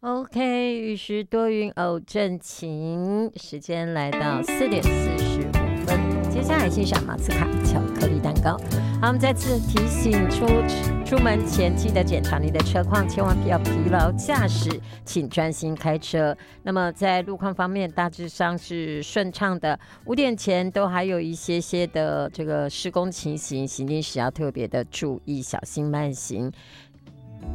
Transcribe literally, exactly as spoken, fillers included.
OK，雨时多云偶阵晴，时间来到四点四十五分，接下来欣赏马斯卡巧克力蛋糕。好，我们再次提醒出出门前记得检查你的车况，千万不要疲劳驾驶，请专心开车。那么在路况方面，大致上是顺畅的。五点前都还有一些些的这个施工情形，行进时要特别的注意，小心慢行。